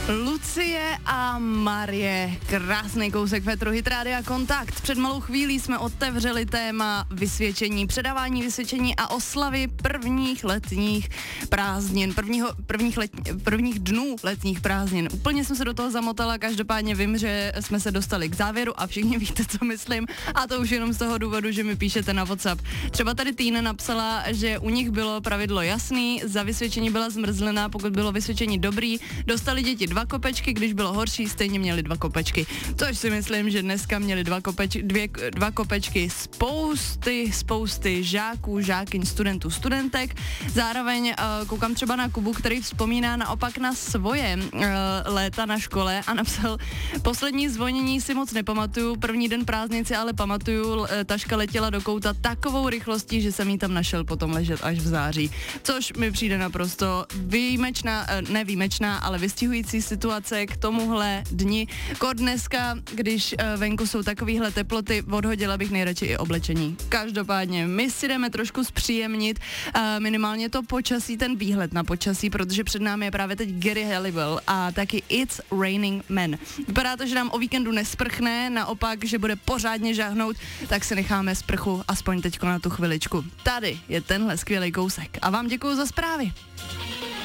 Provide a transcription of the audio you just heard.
Lucie a Marie, krásný kousek Petru Hit Rádia Kontakt. Před malou chvílí jsme otevřeli téma vysvědčení, předávání vysvědčení a oslavy prvních letních prázdnin, prvních dnů letních prázdnin. Úplně jsem se do toho zamotala, každopádně vím, že jsme se dostali k závěru a všichni víte, co myslím, a to už jenom z toho důvodu, že mi píšete na WhatsApp. Třeba tady Týna napsala, že u nich bylo pravidlo jasný, za vysvědčení byla zmrzlina, pokud bylo vysvědčení dobrý, dostali děti 2 kopečky, když bylo horší, stejně měli 2 kopečky. Což si myslím, že dneska měli 2 kopečky spousty žáků, žákyň, studentů, studentek. Zároveň koukám třeba na Kubu, který vzpomíná naopak na svoje léta na škole a napsal: poslední zvonění si moc nepamatuju, první den prázdnici ale pamatuju, taška letěla do kouta takovou rychlostí, že jsem jí tam našel potom ležet až v září. Což mi přijde naprosto výjimečná, ale vystihující situace k tomuhle dni. Dneska, když venku jsou takovýhle teploty, odhodila bych nejradši i oblečení. Každopádně my si jdeme trošku zpříjemnit minimálně to počasí, ten výhled na počasí, protože před námi je právě teď Gary Halliwell a taky It's Raining Men. Vypadá to, že nám o víkendu nesprchne, naopak, že bude pořádně žahnout, tak si necháme sprchu aspoň teďko na tu chviličku. Tady je tenhle skvělý kousek a vám děkuju za zprávy.